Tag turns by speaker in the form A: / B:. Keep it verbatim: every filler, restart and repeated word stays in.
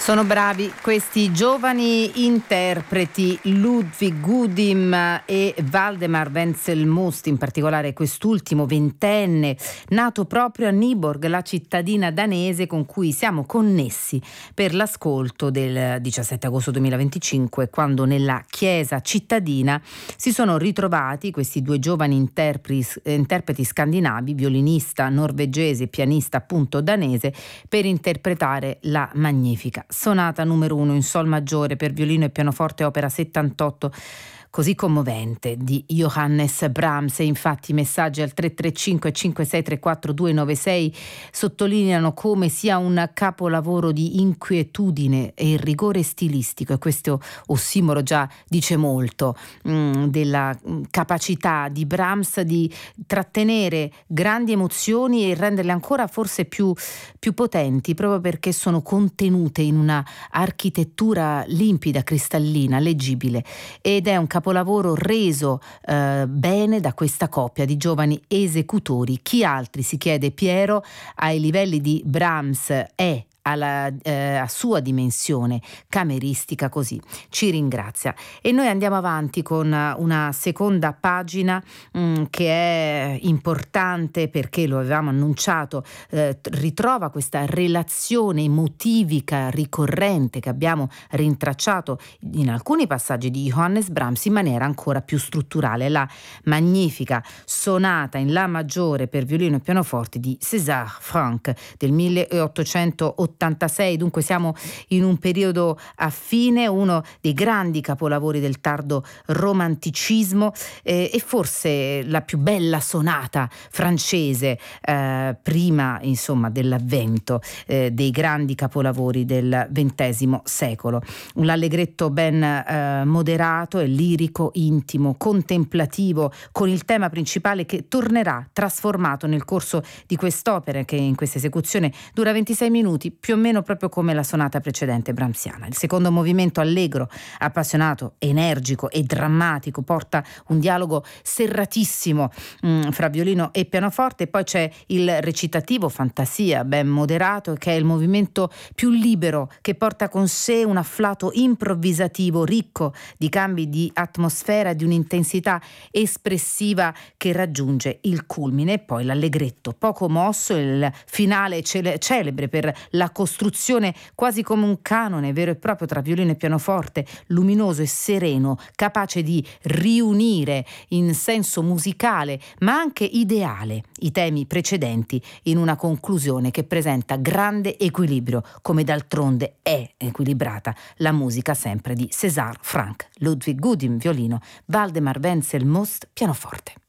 A: Sono bravi questi giovani interpreti, Ludwig Gudim e Waldemar Wenzel-Most, in particolare quest'ultimo ventenne, nato proprio a Nyborg, la cittadina danese con cui siamo connessi per l'ascolto del diciassette agosto duemilaventicinque, quando nella chiesa cittadina si sono ritrovati questi due giovani interpreti, interpreti scandinavi, violinista norvegese e pianista appunto danese, per interpretare la magnifica sonata numero uno in sol maggiore per violino e pianoforte opera settantotto, così commovente, di Johannes Brahms. E infatti i messaggi al tre tre cinque cinque sei tre quattro due nove sei sottolineano come sia un capolavoro di inquietudine e rigore stilistico, e questo ossimoro già dice molto mh, della capacità di Brahms di trattenere grandi emozioni e renderle ancora forse più, più potenti, proprio perché sono contenute in una architettura limpida, cristallina, leggibile, ed è un capolavoro reso eh, bene da questa coppia di giovani esecutori. Chi altri, si chiede Piero, ai livelli di Brahms è alla eh, a sua dimensione cameristica, così ci ringrazia. E noi andiamo avanti con una seconda pagina mh, che è importante perché, lo avevamo annunciato, eh, ritrova questa relazione emotivica ricorrente che abbiamo rintracciato in alcuni passaggi di Johannes Brahms in maniera ancora più strutturale, la magnifica sonata in La maggiore per violino e pianoforte di César Franck del milleottocentottantasei. Dunque siamo in un periodo affine, uno dei grandi capolavori del tardo romanticismo eh, e forse la più bella sonata francese eh, prima insomma dell'avvento eh, dei grandi capolavori del ventesimo secolo. Un allegretto ben eh, moderato e lirico, intimo, contemplativo, con il tema principale che tornerà trasformato nel corso di quest'opera, che in questa esecuzione dura ventisei minuti, più o meno proprio come la sonata precedente brahmsiana. Il secondo movimento, allegro, appassionato, energico e drammatico, porta un dialogo serratissimo mh, fra violino e pianoforte, e poi c'è il recitativo fantasia ben moderato, che è il movimento più libero, che porta con sé un afflato improvvisativo ricco di cambi di atmosfera e di un'intensità espressiva che raggiunge il culmine. E poi l'allegretto poco mosso, il finale cele- celebre per la costruzione quasi come un canone vero e proprio tra violino e pianoforte, luminoso e sereno, capace di riunire in senso musicale ma anche ideale i temi precedenti in una conclusione che presenta grande equilibrio, come d'altronde è equilibrata la musica sempre di César Franck. Ludwig Gudim violino, Waldemar Wenzel-Most pianoforte.